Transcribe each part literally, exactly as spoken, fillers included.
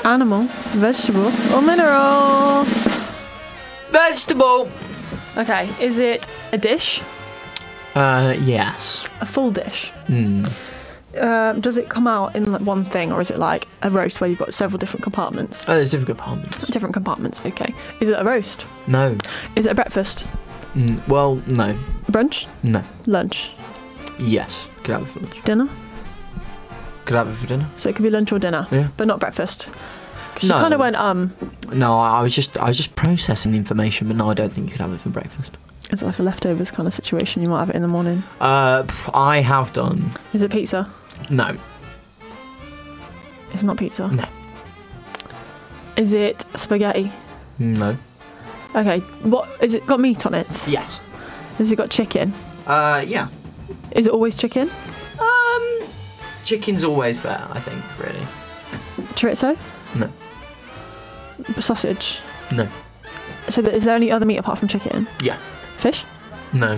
Animal, vegetable, or mineral? Vegetable. Okay, is it a dish? Uh, yes. A full dish? Mm. Um, does it come out in like one thing, or is it like a roast where you've got several different compartments? Oh, there's different compartments. Different compartments, okay. Is it a roast? No. Is it a breakfast? Mm, well, no. Brunch? No. Lunch? Yes. Could have it for lunch. Dinner? Could have it for dinner. So it could be lunch or dinner, Yeah. but not breakfast. 'Cause No. you kind of went, um, No, I I was just I was just processing the information, but no, I don't think you could have it for breakfast. is it like a leftovers kind of situation? You might have it in the morning. Uh, pff, I have done. Is it pizza? No. It's not pizza. No. Is it spaghetti? No. Okay, what, is it got meat on it? Yes. Has it got chicken? Uh, yeah. Is it always chicken? Um, chicken's always there, I think, really. Chorizo? No. Sausage? No. So th- is there any other meat apart from chicken? Yeah. Fish? No.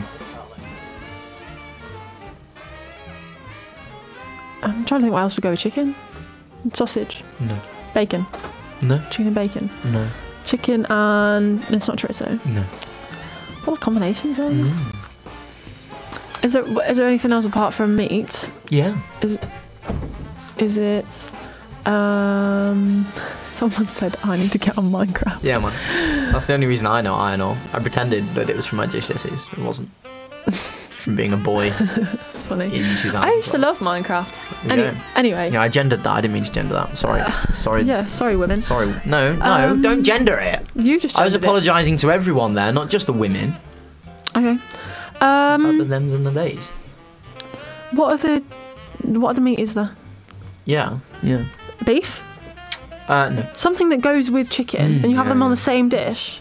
I'm trying to think what else would go with chicken. Sausage? No. Bacon? No. Chicken and bacon? No. Chicken and... It's not chorizo. No. What are combinations are there? Mm. Is there, is there anything else apart from meat? Yeah. Is is it... Um, someone said I need to get on Minecraft. Yeah, man. That's the only reason I know I know. I pretended that it was from my G C S Es. It wasn't. From being a boy It's funny. in two thousand. I used to love Minecraft. You Any- don't. anyway. Yeah, I gendered that. I didn't mean to gender that. Sorry. Sorry. Yeah, sorry, women. Sorry. No, no, Um, don't gender it. You just I was gendered it. apologising to everyone there, not just the women. Okay. About the Um, thems and the theys. what are the what other meat is there? Yeah. Yeah. Beef? Uh, no. Something that goes with chicken, Mm, and you have yeah, them on yeah. the same dish.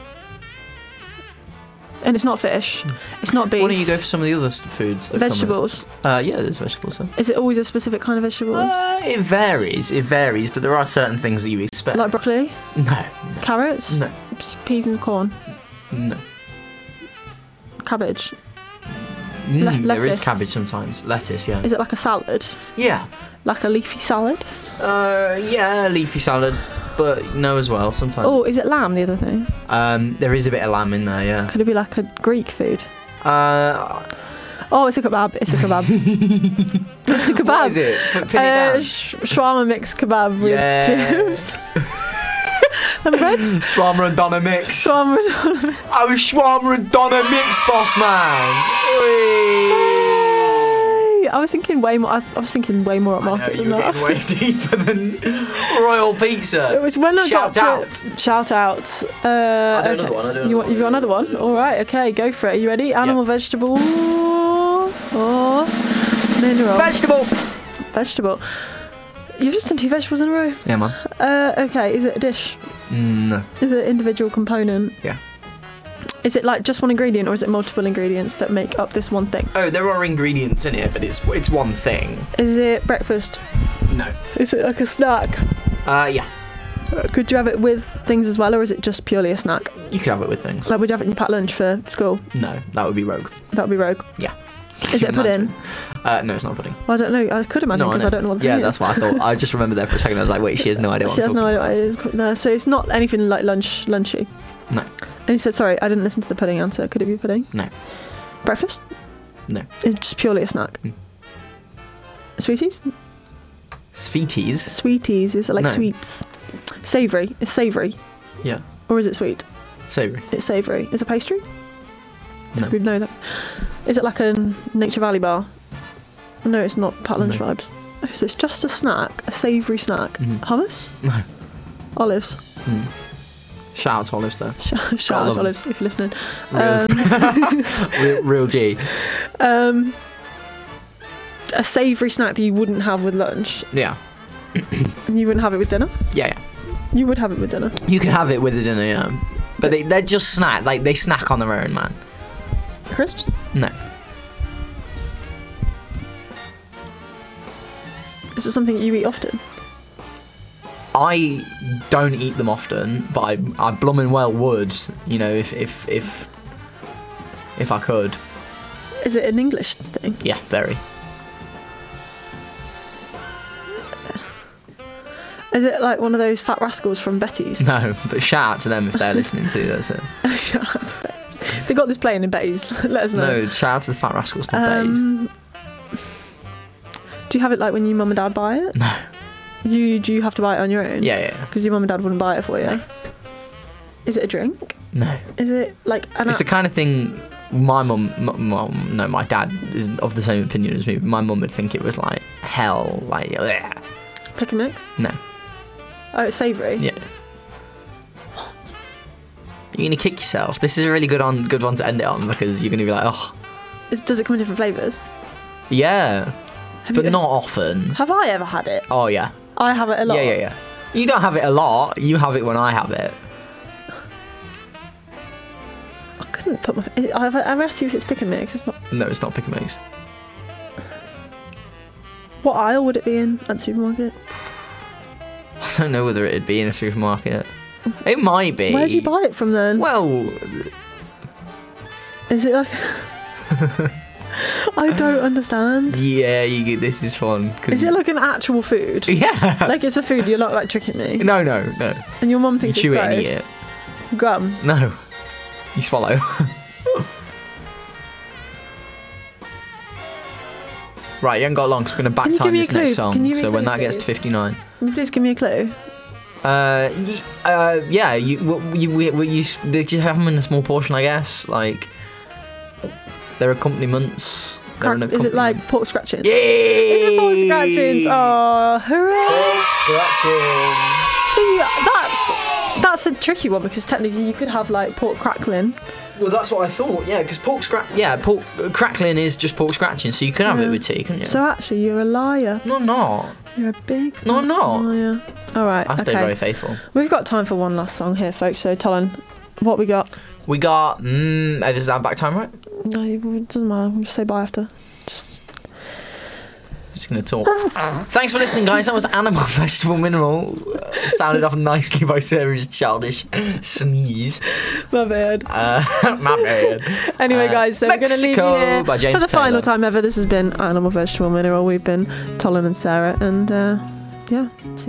And it's not fish. It's not beef. Why don't you go for some of the other s- foods? That come with- Vegetables. Uh, yeah, there's vegetables. There. Is it always a specific kind of vegetables? Uh, it varies. It varies, but there are certain things that you expect. Like broccoli, no. carrots, No. s- peas and corn, No. cabbage. Mm, Le- there is lettuce. cabbage sometimes. Lettuce, yeah. Is it like a salad? Yeah. Like a leafy salad? Uh, yeah, leafy salad, but no as well sometimes. Oh, is it lamb, the other thing? Um, there is a bit of lamb in there, yeah. Could it be like a Greek food? Uh, Oh, it's a kebab. It's a kebab. It's a kebab. what is it? P- pin it Uh, down. sh- shawarma mixed kebab with Yeah. chips. And bread? Shawarma and Donna mix. Shawarma. I was shawarma and Donna mix, boss man. Hey, I was thinking way more. I, I was thinking way more at market You than were that. getting way deeper than Royal Pizza. It was when I Shout got out. to shout out. Uh, I'll do okay. another one, I'll do You another want? You've got another one. All right. Okay. Go for it. Are you ready? Animal, vegetable, or mineral? Vegetable. Vegetable. You've just done two vegetables in a row. Yeah, man. Uh, okay. Is it a dish? No. Is it an individual component? Yeah. Is it like just one ingredient, or is it multiple ingredients that make up this one thing? Oh, there are ingredients in it, but it's it's one thing. Is it breakfast? No. Is it like a snack? Uh, yeah. Could you have it with things as well, or is it just purely a snack? You could have it with things. Like, would you have it in your packed lunch for school? No, that would be rogue. That would be rogue. Yeah. Is it a pudding? Uh, no, it's not pudding. Well, I don't know. I could imagine No, because know. I don't know what the Yeah, thing that's is. what I thought. I just remembered there for a second. I was like, wait, she has no idea what She I'm has no talking idea what it is. No, so it's not anything like lunch, lunchy. No. And you said, sorry, I didn't listen to the pudding answer. Could it be pudding? No. Breakfast? No. It's just purely a snack. Mm. Sweeties? Sweeties? Sweeties. Is it like No. sweets? Savoury. It's savoury. Yeah. Or is it sweet? Savoury. It's savoury. Is it pastry? No. We know that. Is it like a Nature Valley bar? No, it's not pat lunch No. vibes. Oh, so it's just a snack, a savoury snack. Mhm. Hummus? No. Olives? Mm. Shout out to Olives though. Shout, shout out love to 'em. Olives if you're listening. Real, Um, real, real G. um, a savoury snack that you wouldn't have with lunch, Yeah. and you wouldn't have it with dinner. Yeah, yeah. You would have it with dinner. You can have it with the dinner, yeah. But they, they're just snack. Like, they snack on their own, man. Crisps? No. Is it something you eat often? I don't eat them often, but I, I bloomin' well would, you know, if, if, if, if I could. Is it an English thing? Yeah, very. Is it like one of those fat rascals from Betty's? No, but shout out to them if they're listening to this. Shout out to Betty's. They got this playing in Betty's. Let us know. No, shout out to the fat rascals from Um, do you have it like when your mum and dad buy it? Betty's. No. Do you, do you have to buy it on your own? Yeah, yeah. Because your mum and dad wouldn't buy it for you? No. Is it a drink? No. Is it like an It's the kind of thing my mum, m- well, no, my dad is of the same opinion as me. My mum would think it was like hell, like, bleh. pick and mix? No. Oh, it's savoury? Yeah. What? You're gonna kick yourself. This is a really good on good one to end it on because you're gonna be like, oh, Is, does it come in different flavours? yeah, Have but you, not often. Have I ever had it? Oh yeah. I have it a lot. Yeah, yeah, yeah. You don't have it a lot. You have it when I have it. I couldn't put my... I've, I've asked you if it's pick and mix. It's not... No, it's not pick and mix. What aisle would it be in at the supermarket? I don't know whether it'd be in a supermarket. It might be. Where do you buy it from then? Well, Is it like... I don't understand. yeah, you, this is fun. 'cause- Is it like an actual food? Yeah. Like it's a food, you're not like tricking me? No, no, no. And your mum You thinks chew it's it and gross? eat it. Gum? No. You swallow. Right, you haven't got long, so we're going to back Can you give time me a this next clue? Can song. you give me So a when clue, that gets to please? fifty-nine. Can you please give me a clue? Uh, y- uh, yeah, you, w- you, we, we, you, s- they just have them in a small portion, I guess. Like, they're accompaniments. They're an Crack- is it like accompaniment. pork scratching? Yay! Is it pork scratchings? Oh, hooray! Pork scratching. See, that's that's a tricky one because technically you could have like pork crackling. Well, that's what I thought. Yeah, because pork scratch. Yeah, pork uh, crackling is just pork scratching, so you can have Yeah. it with tea, couldn't you? So actually, you're a liar. no, I'm not. You're a big. No, I'm not. Liar. All right. I stay okay. very faithful. We've got time for one last song here, folks. So, Talon, what we got? We got. Mm, is that back time, right? No, it doesn't matter. We'll just say bye after. Just. Just gonna talk. Thanks for listening, guys. That was Animal Vegetable Mineral. Uh, sounded off nicely by Sarah's childish sneeze. My bad. Uh, my bad. Anyway, Uh, guys, so we're going to leave you Mexico here by James for the final Taylor. time ever. This has been Animal Vegetable Mineral. We've been Talon and Sarah, and uh, yeah, see you.